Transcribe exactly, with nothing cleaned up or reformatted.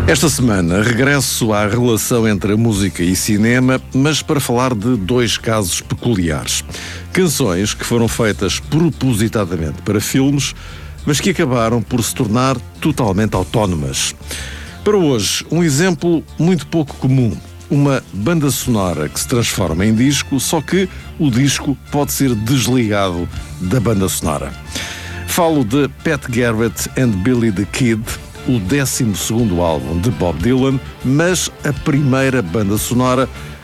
Esta semana regresso à relação entre a música e cinema, mas para falar de dois casos peculiares. Canções que foram feitas propositadamente para filmes, mas que acabaram por se tornar totalmente autónomas. Para hoje, um exemplo muito pouco comum. Uma banda sonora que se transforma em disco, só que o disco pode ser desligado da banda sonora. Falo de Pat Garrett and Billy the Kid, o décimo segundo álbum de Bob Dylan, mas a primeira banda sonora